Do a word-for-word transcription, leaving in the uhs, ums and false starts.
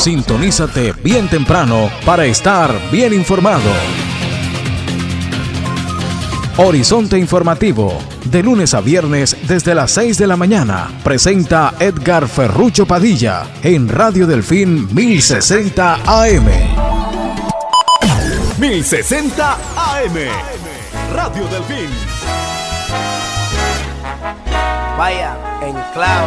Sintonízate bien temprano para estar bien informado. Horizonte Informativo, de lunes a viernes desde las seis de la mañana, presenta Edgar Ferrucho Padilla en Radio Delfín mil sesenta A M. mil sesenta A M, Radio Delfín. Vaya, en clave.